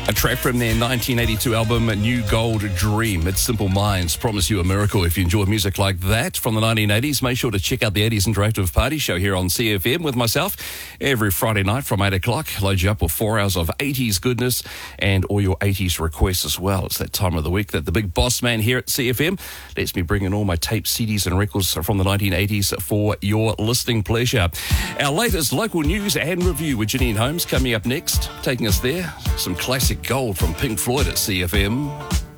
A track from their 1982 album, New Gold Dream. It's Simple Minds promise you a miracle. If you enjoy music like that from the 1980s, make sure to check out the 80s Interactive Party Show here on CFM with myself every Friday night from 8 o'clock. Load you up with 4 hours of 80s goodness and all your 80s requests as well. It's that time of the week that the big boss man here at CFM lets me bring in all my tapes, CDs and records from the 1980s for your listening pleasure. Our latest local news and review with Janine Holmes coming up next. Taking us there, some classic gold from Pink Floyd at CFM.